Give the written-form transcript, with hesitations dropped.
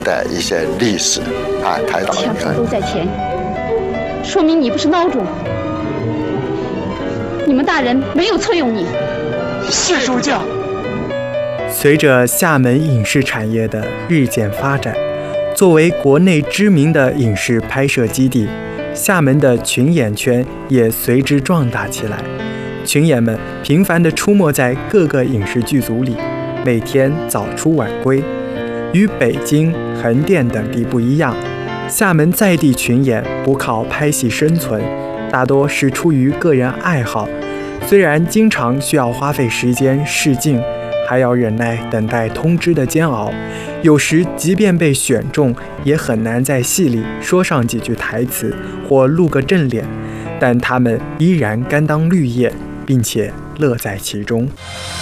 的一些历史啊，台岛枪手都在前，说明你不是孬种。你们大人没有错用你。 是主教。 随着厦门影视产业的日渐发展，作为国内知名的影视拍摄基地，厦门的群演圈也随之壮大起来。群演们频繁地出没在各个影视剧组里，每天早出晚归。与北京、横店等地不一样，厦门在地群演不靠拍戏生存，大多是出于个人爱好。虽然经常需要花费时间试镜，还要忍耐等待通知的煎熬，有时即便被选中，也很难在戏里说上几句台词或露个正脸，但他们依然甘当绿叶，并且乐在其中。